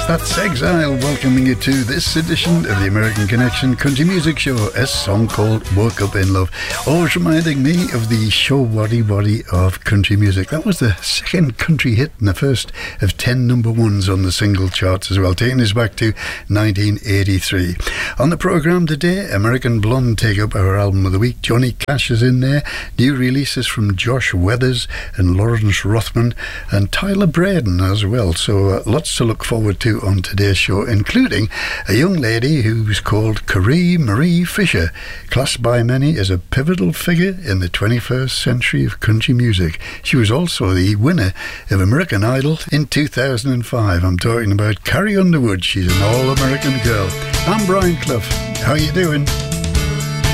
That's Exile welcoming you to this edition of the American Connection Country Music Show, a song called Woke Up in Love. Always reminding me of the show Waddy Waddy of country music. That was the second country hit and the first of 10 number ones on the single charts as well, taking us back to 1983. On the programme today, American Blonde take up our album of the week. Johnny Cash is in there. New releases from Josh Weathers and Lawrence Rothman and Tyler Braden as well. So lots to look forward to on today's show, including a young lady who's called Carrie Marie Fisher, classed by many as a pivotal figure in the 21st century of country music. She was also the winner of American Idol in 2005. I'm talking about Carrie Underwood. She's an all-American girl. I'm Brian Clough. How you doing?